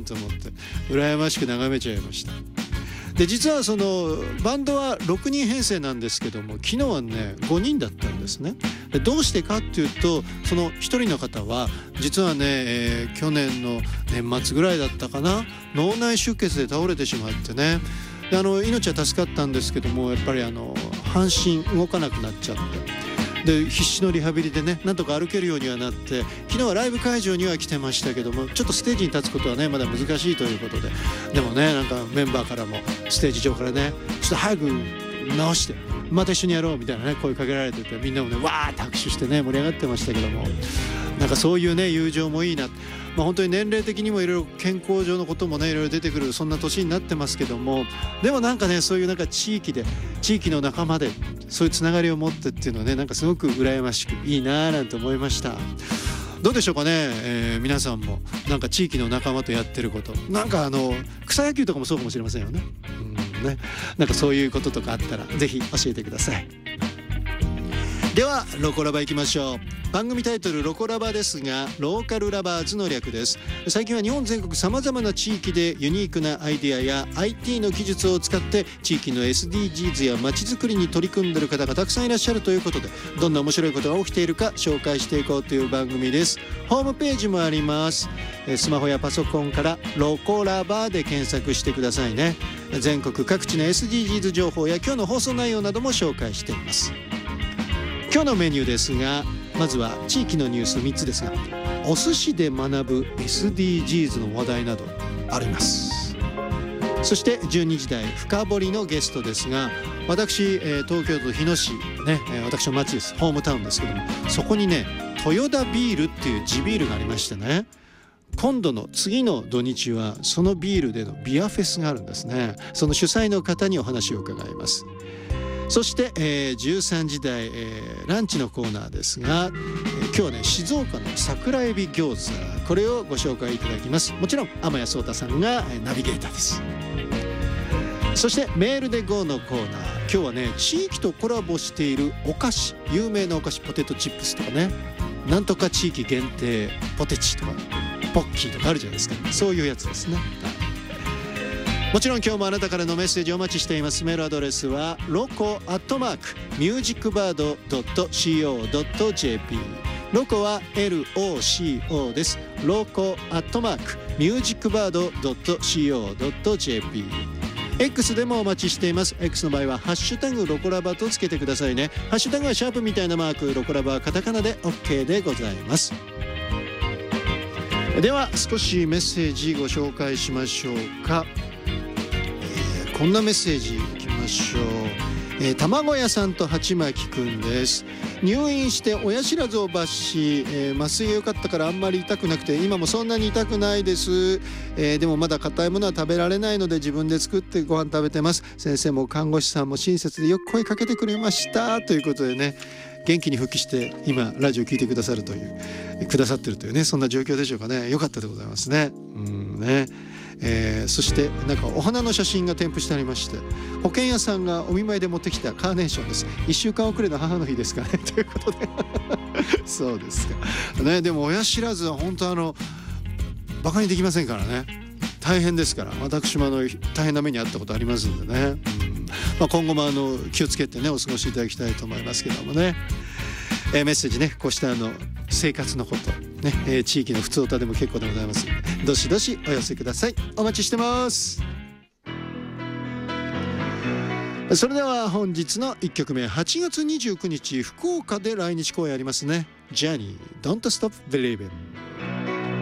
なんて思って羨ましく眺めちゃいました。で実はそのバンドは6人編成なんですけども、昨日はね5人だったんですね。でどうしてかっていうと、その1人の方は実はね、去年の年末ぐらいだったかな、脳内出血で倒れてしまってね、で命は助かったんですけども、やっぱり半身動かなくなっちゃって、で必死のリハビリでねなんとか歩けるようにはなって、昨日はライブ会場には来てましたけども、ちょっとステージに立つことはねまだ難しいということで、でもねなんかメンバーからもステージ上からねちょっと早く直してまた一緒にやろうみたいなね声かけられてて、みんなもねわーって拍手してね盛り上がってましたけども、なんかそういうね友情もいいな。本当に年齢的にもいろいろ健康上のこともねいろいろ出てくるそんな年になってますけども、でもなんかねそういうなんか地域の仲間でそういうつながりを持ってっていうのはねなんかすごく羨ましくいいななんて思いました。どうでしょうかね、皆さんもなんか地域の仲間とやってること、なんか草野球とかもそうかもしれませんよね。なんかそういうこととかあったらぜひ教えてください。ではロコラバ行きましょう。番組タイトルロコラバですが、ローカルラバーズの略です。最近は日本全国さまざまな地域でユニークなアイデアや IT の技術を使って地域の SDGs や街づくりに取り組んでいる方がたくさんいらっしゃるということで、どんな面白いことが起きているか紹介していこうという番組です。ホームページもあります。スマホやパソコンからロコラバで検索してくださいね。全国各地の SDGs 情報や今日の放送内容なども紹介しています。今日のメニューですが、まずは地域のニュース3つですが、お寿司で学ぶ SDGs の話題などあります。そして12時台深掘りのゲストですが、私、東京都日野市ね、私の町です、ホームタウンですけども、そこにね豊田ビールっていう地ビールがありましてね、今度の次の土日はそのビールでのビアフェスがあるんですね。その主催の方にお話を伺います。そして、13時台、ランチのコーナーですが、今日はね静岡の桜エビ餃子、これをご紹介いただきます。もちろん天谷壮太さんが、ナビゲーターです。そしてメールで GO のコーナー、今日はね地域とコラボしているお菓子、有名なお菓子、ポテトチップスとかね、なんとか地域限定ポテチとかポッキーとかあるじゃないですか、そういうやつですね。もちろん今日もあなたからのメッセージお待ちしています。メールアドレスは loco@musicbird.co.jp、 ロコは LOCO です。 loco@musicbird.co.jp。 X でもお待ちしています。 X の場合はハッシュタグロコラバとつけてくださいね。ハッシュタグはシャープみたいなマーク、ロコラバはカタカナで OK でございます。では少しメッセージご紹介しましょうか。こんなメッセージいきましょう。卵屋さんと鉢巻くんです。入院して親知らずを抜歯、麻酔が良かったからあんまり痛くなくて今もそんなに痛くないです。でもまだ硬いものは食べられないので自分で作ってご飯食べてます。先生も看護師さんも親切でよく声かけてくれましたということでね、元気に復帰して今ラジオ聞いてくださってるというね、そんな状況でしょうかね。良かったでございますね。そしてなんかお花の写真が添付してありまして、保険屋さんがお見舞いで持ってきたカーネーションです。1週間遅れの母の日ですかねということでそうですかね。でも親知らずは本当バカにできませんからね、大変ですから。私も大変な目に遭ったことありますんでね、今後も気をつけてねお過ごしいただきたいと思いますけどもね。メッセージね、こうした生活のことね、地域の普通歌でも結構でございますので、どしどしお寄せください。お待ちしてます。それでは本日の1曲目、8月29日福岡で来日公演ありますね。ジャニー Don't Stop Believing。